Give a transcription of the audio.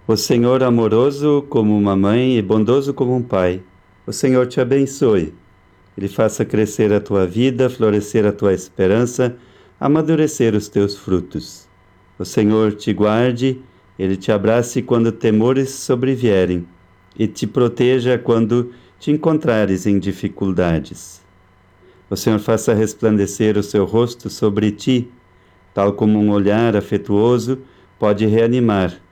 O Senhor amoroso como uma mãe e bondoso como um pai, o Senhor te abençoe. Ele faça crescer a tua vida, florescer a tua esperança, amadurecer os teus frutos. O Senhor te guarde, Ele te abrace quando temores sobrevierem e te proteja quando te encontrares em dificuldades. O Senhor faça resplandecer o seu rosto sobre ti, tal como um olhar afetuoso pode reanimar